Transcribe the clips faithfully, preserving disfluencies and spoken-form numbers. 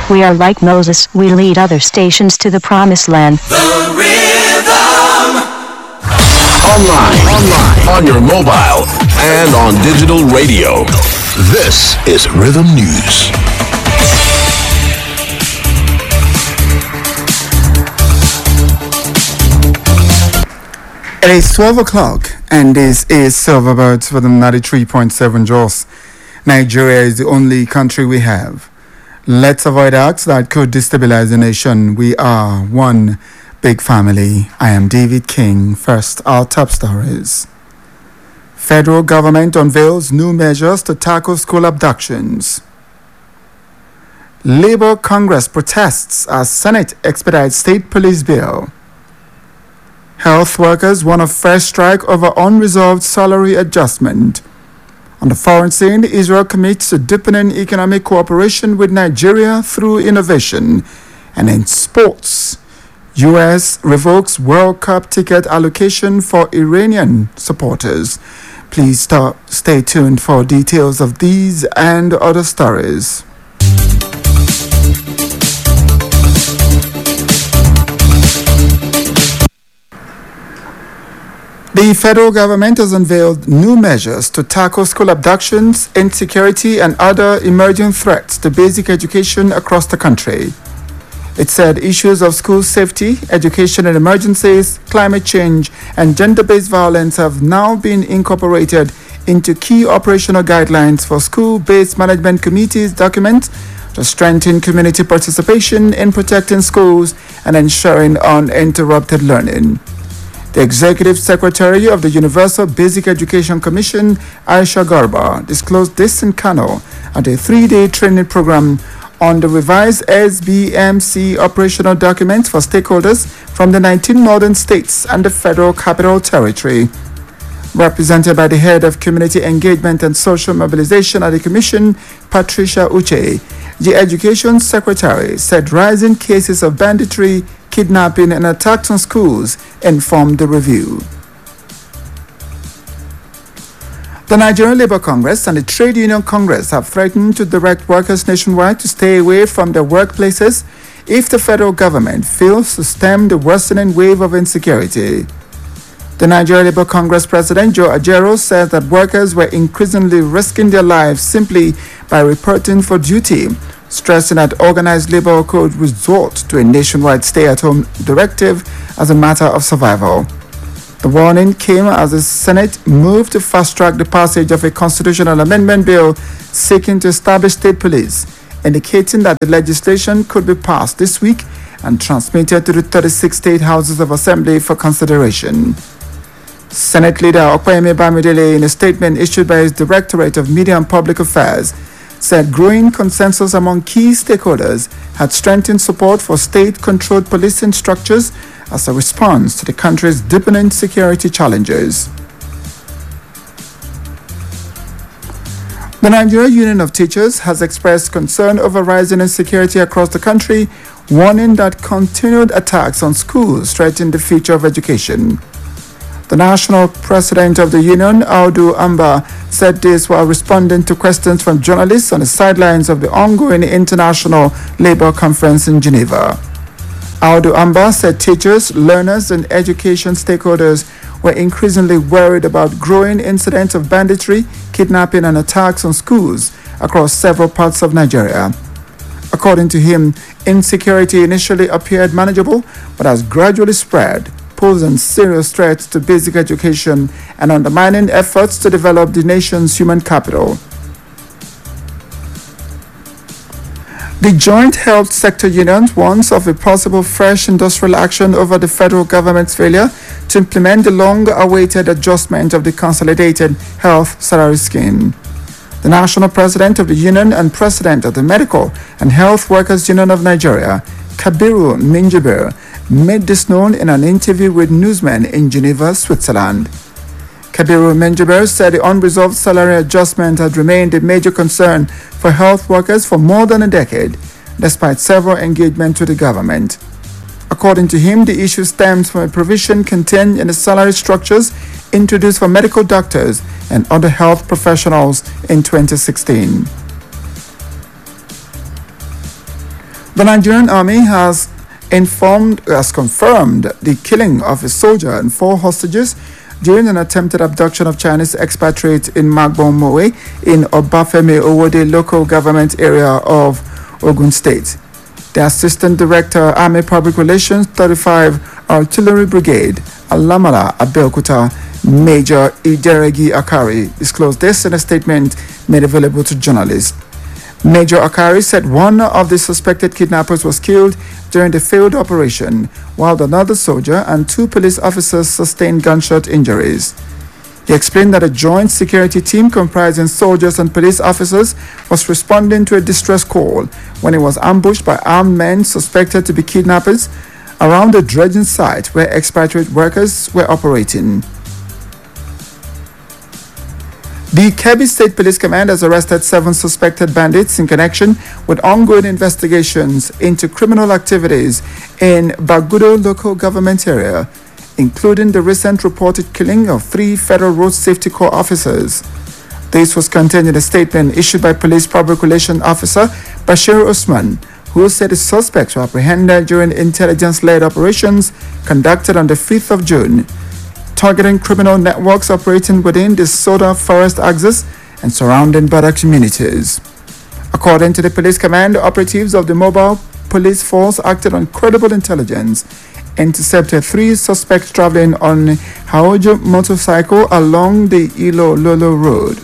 We are like Moses, we lead other stations to the promised land. The Rhythm! Online, online, on your mobile, and on digital radio. This is Rhythm News. It is twelve o'clock, and this is Silverbirds for the ninety-three point seven Jaws. Nigeria is the only country we have. Let's avoid acts that could destabilize the nation. We are one big family. I am David King. First, our top stories. Federal government unveils new measures to tackle school abductions. Labour Congress protests as Senate expedites state police bill. Health workers warn of fresh strike over unresolved salary adjustment. On the foreign scene, Israel commits to deepening economic cooperation with Nigeria through innovation. And in sports, U S revokes World Cup ticket allocation for Iranian supporters. Please start, stay tuned for details of these and other stories. The federal government has unveiled new measures to tackle school abductions, insecurity, and other emerging threats to basic education across the country. It said issues of school safety, education in emergencies, climate change, and gender-based violence have now been incorporated into key operational guidelines for school-based management committees documents to strengthen community participation in protecting schools and ensuring uninterrupted learning. The Executive Secretary of the Universal Basic Education Commission, Aisha Garba, disclosed this in Kano at a three-day training program on the revised S B M C operational documents for stakeholders from the nineteen northern states and the Federal Capital Territory. Represented by the Head of Community Engagement and Social Mobilization at the Commission, Patricia Uche, the Education Secretary said rising cases of banditry, kidnapping, and attacks on schools informed the review. The Nigerian Labour Congress and the Trade Union Congress have threatened to direct workers nationwide to stay away from their workplaces if the federal government fails to stem the worsening wave of insecurity. The Nigerian Labour Congress President Joe Ajero said that workers were increasingly risking their lives simply by reporting for duty, stressing that organized labor could resort to a nationwide stay-at-home directive as a matter of survival. The warning came as the Senate moved to fast-track the passage of a constitutional amendment bill seeking to establish state police, indicating that the legislation could be passed this week and transmitted to the thirty-six state houses of assembly for consideration. Senate Leader Okweme Bamidele, in a statement issued by his Directorate of Media and Public Affairs, said growing consensus among key stakeholders had strengthened support for state-controlled policing structures as a response to the country's deepening security challenges. The Nigeria Union of Teachers has expressed concern over rising insecurity across the country, warning that continued attacks on schools threaten the future of education. The national president of the union, Audu Amba, said this while responding to questions from journalists on the sidelines of the ongoing International Labour Conference in Geneva. Audu Amba said teachers, learners, and education stakeholders were increasingly worried about growing incidents of banditry, kidnapping, and attacks on schools across several parts of Nigeria. According to him, insecurity initially appeared manageable but has gradually spread, posing serious threats to basic education and undermining efforts to develop the nation's human capital. The Joint Health Sector Union warns of a possible fresh industrial action over the federal government's failure to implement the long-awaited adjustment of the Consolidated Health Salary Scheme. The national president of the union and president of the Medical and Health Workers Union of Nigeria, Kabiru Minjibir, made this known in an interview with newsmen in Geneva, Switzerland. Kabiru Minjibir said the unresolved salary adjustment had remained a major concern for health workers for more than a decade, despite several engagements with the government. According to him, the issue stems from a provision contained in the salary structures introduced for medical doctors and other health professionals in twenty sixteen. The Nigerian Army has informed, has confirmed the killing of a soldier and four hostages during an attempted abduction of Chinese expatriates in Magbon-Mowe in Obafemi Owode local government area of Ogun State. The Assistant Director, Army Public Relations, thirty-five Artillery Brigade, Alamala, Abeokuta, Major Ideregi Akari, disclosed this in a statement made available to journalists. Major Akari said one of the suspected kidnappers was killed during the failed operation, while another soldier and two police officers sustained gunshot injuries. He explained that a joint security team comprising soldiers and police officers was responding to a distress call when it was ambushed by armed men suspected to be kidnappers around the dredging site where expatriate workers were operating. The Kebbi State Police Command has arrested seven suspected bandits in connection with ongoing investigations into criminal activities in Bagudo local government area, including the recent reported killing of three Federal Road Safety Corps officers. This was contained in a statement issued by Police Public Relations Officer Bashir Usman, who said the suspects were apprehended during intelligence-led operations conducted on the fifth of June, targeting criminal networks operating within the Soda Forest axis and surrounding border communities. According to the police command, operatives of the mobile police force acted on credible intelligence, intercepted three suspects traveling on Haojo motorcycle along the Ilo Lolo road.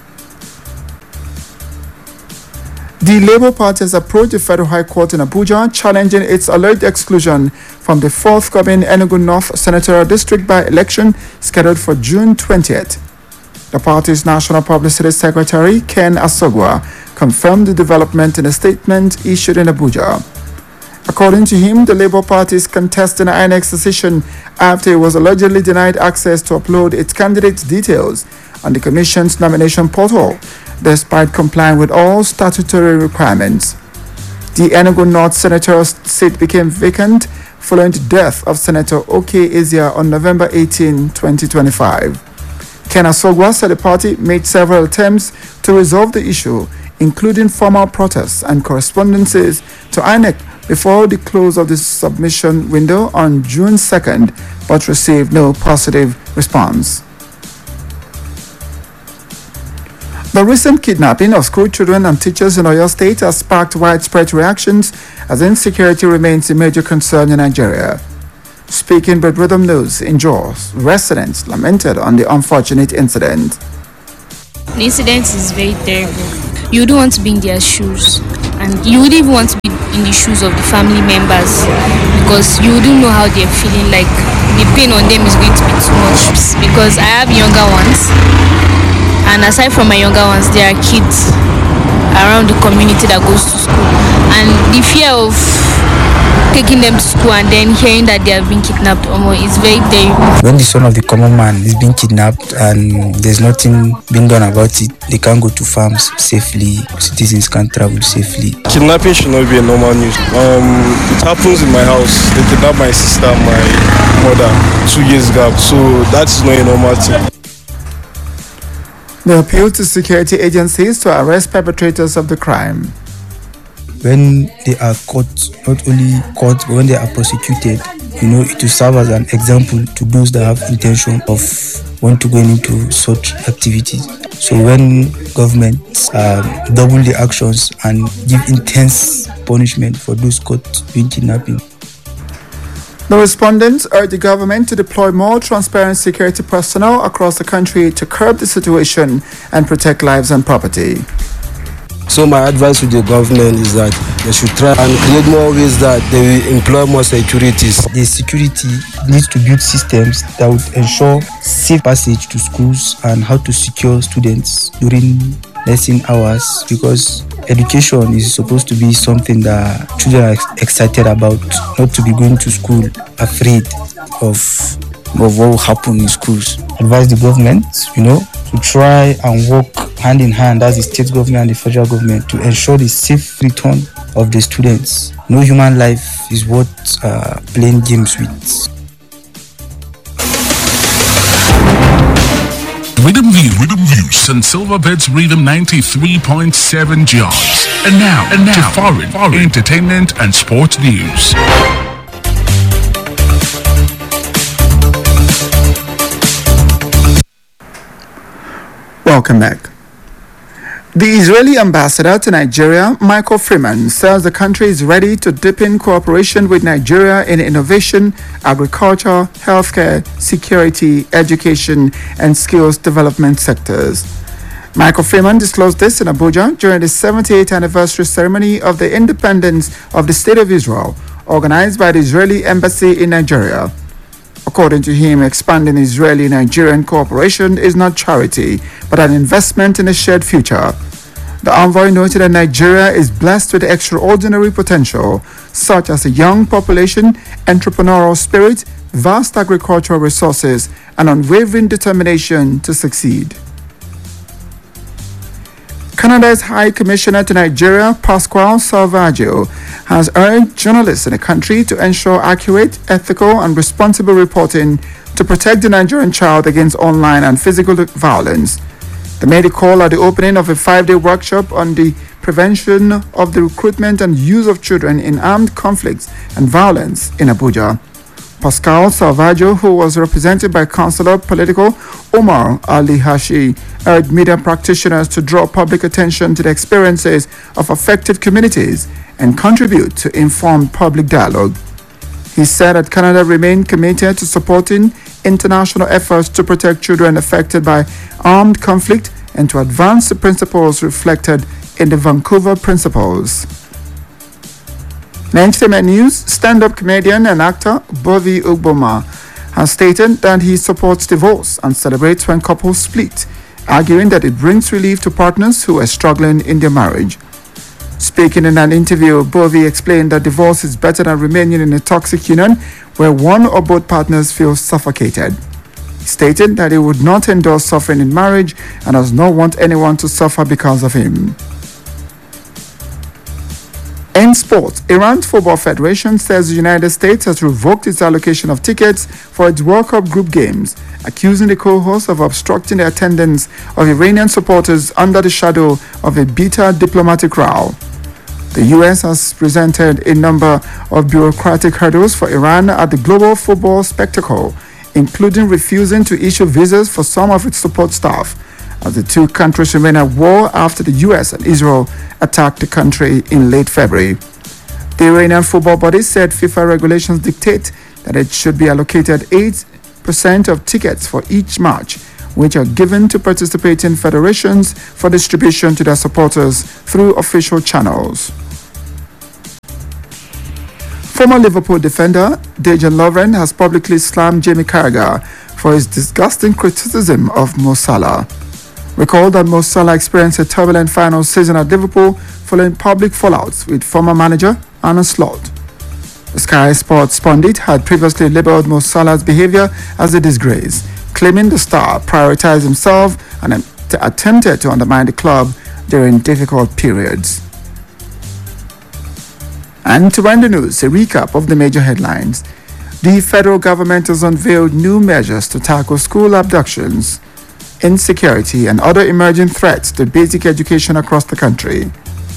The Labour Party has approached the Federal High Court in Abuja, challenging its alleged exclusion from the forthcoming Enugu North Senatorial District by-election scheduled for June twentieth. The party's National Publicity Secretary, Ken Asogwa, confirmed the development in a statement issued in Abuja. According to him, the Labour Party is contesting I N E C's decision after it was allegedly denied access to upload its candidates' details on the Commission's nomination portal, despite complying with all statutory requirements. The Enugu North Senatorial seat became vacant following the death of Senator Oke Ezia on November eighteenth, twenty twenty-five. Ken Asogwa said the party made several attempts to resolve the issue, including formal protests and correspondences to I N E C before the close of the submission window on June second, but received no positive response. The recent kidnapping of school children and teachers in Oyo State has sparked widespread reactions as insecurity remains a major concern in Nigeria. Speaking with Rhythm News in Jos, residents lamented on the unfortunate incident. The incident is very terrible. You wouldn't want to be in their shoes, and you wouldn't even want to be in the shoes of the family members, because you wouldn't know how they're feeling. Like, the pain on them is going to be too much, because I have younger ones. And aside from my younger ones, there are kids around the community that goes to school. And the fear of taking them to school and then hearing that they have been kidnapped is very terrible. When the son of the common man is being kidnapped and there's nothing being done about it, they can't go to farms safely, citizens can't travel safely. Kidnapping should not be a normal news. Um, it happens in my house. They kidnapped my sister and my mother two years ago, so that's not a normal thing. They appeal to security agencies to arrest perpetrators of the crime. When they are caught, not only caught, but when they are prosecuted, you know, it will serve as an example to those that have intention of want to go into such activities. So when governments uh, double the actions and give intense punishment for those caught doing kidnapping. The respondents urged the government to deploy more transparent security personnel across the country to curb the situation and protect lives and property. So my advice to the government is that they should try and create more ways that they will employ more securities. The security needs to build systems that would ensure safe passage to schools and how to secure students during lesson hours, because education is supposed to be something that children are excited about, not to be going to school afraid of, of what will happen in schools. Advise the government, you know, to try and work hand in hand as the state government and the federal government to ensure the safe return of the students. No human life is worth uh, playing games with. Rhythm View, Rhythm View, Saint Silverbirds Rhythm ninety-three point seven jobs. And now, and now, to foreign, foreign entertainment and sports news. Welcome back. The Israeli ambassador to Nigeria, Michael Freeman, says the country is ready to deepen cooperation with Nigeria in innovation, agriculture, healthcare, security, education, and skills development sectors. Michael Freeman disclosed this in Abuja during the seventy-eighth anniversary ceremony of the independence of the State of Israel, organized by the Israeli Embassy in Nigeria. According to him, expanding Israeli-Nigerian cooperation is not charity, but an investment in a shared future. The envoy noted that Nigeria is blessed with extraordinary potential, such as a young population, entrepreneurial spirit, vast agricultural resources, and unwavering determination to succeed. Canada's High Commissioner to Nigeria, Pasquale Salvaggio, has urged journalists in the country to ensure accurate, ethical, and responsible reporting to protect the Nigerian child against online and physical violence. They made a call at the opening of a five-day workshop on the prevention of the recruitment and use of children in armed conflicts and violence in Abuja. Pascal Salvaggio, who was represented by Councillor Political Omar Ali Hashi, urged media practitioners to draw public attention to the experiences of affected communities and contribute to informed public dialogue. He said that Canada remained committed to supporting international efforts to protect children affected by armed conflict and to advance the principles reflected in the Vancouver Principles. In entertainment news, stand-up comedian and actor Bovi Ugboma has stated that he supports divorce and celebrates when couples split, arguing that it brings relief to partners who are struggling in their marriage. Speaking in an interview, Bovi explained that divorce is better than remaining in a toxic union where one or both partners feel suffocated. He stated that he would not endorse suffering in marriage and does not want anyone to suffer because of him. In sports, Iran's Football Federation says the United States has revoked its allocation of tickets for its World Cup group games, accusing the co-host of obstructing the attendance of Iranian supporters under the shadow of a bitter diplomatic row. The U S has presented a number of bureaucratic hurdles for Iran at the global football spectacle, including refusing to issue visas for some of its support staff, as the two countries remain at war after the U S and Israel attacked the country in late February. The Iranian football body said FIFA regulations dictate that it should be allocated eight percent of tickets for each match, which are given to participating federations for distribution to their supporters through official channels. Former Liverpool defender Dejan Lovren has publicly slammed Jamie Carragher for his disgusting criticism of Mo Salah. Recall that Mo Salah experienced a turbulent final season at Liverpool following public fallouts with former manager Arne Slot. The Sky Sports pundit had previously labelled Mo Salah's behaviour as a disgrace, claiming the star prioritized himself and attempted to undermine the club during difficult periods. And to end the news, a recap of the major headlines. The federal government has unveiled new measures to tackle school abductions, insecurity, and other emerging threats to basic education across the country.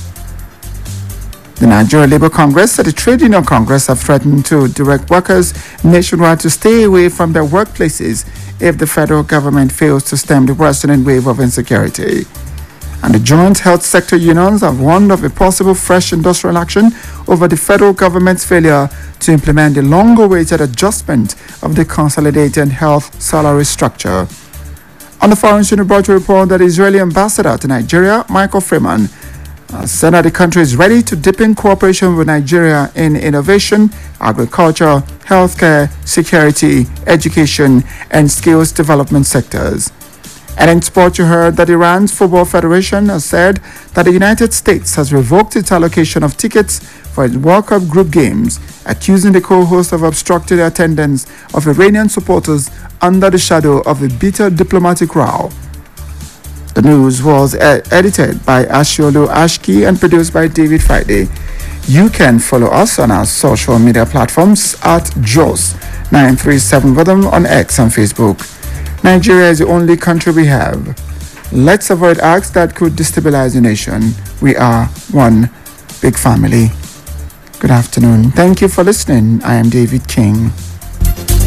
The Nigeria Labour Congress and the Trade Union Congress have threatened to direct workers nationwide to stay away from their workplaces if the federal government fails to stem the worsening wave of insecurity. And the joint health sector unions have warned of a possible fresh industrial action over the federal government's failure to implement the long-awaited adjustment of the consolidated health salary structure. On the Foreign Student Brought report that the Israeli ambassador to Nigeria, Michael Freeman, uh, said that the country is ready to deepen cooperation with Nigeria in innovation, agriculture, healthcare, security, education, and skills development sectors. And in sport, you heard that Iran's Football Federation has said that the United States has revoked its allocation of tickets for its World Cup group games, accusing the co-host of obstructing the attendance of Iranian supporters under the shadow of a bitter diplomatic row. The news was ed- edited by Ashiolu Ashki and produced by David Friday. You can follow us on our social media platforms at J O S nine three seven Rhythm on X and Facebook. Nigeria is the only country we have. Let's avoid acts that could destabilize the nation. We are one big family. Good afternoon. Thank you for listening. I am David King.